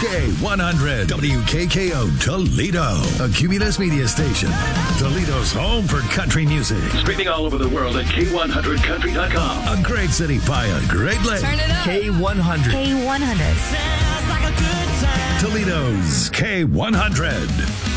K100 WKKO Toledo, a Cumulus media station. Toledo's home for country music. Streaming all over the world at K100country.com. A great city by a great lake. Turn it up. K100. K100. Toledo's K100.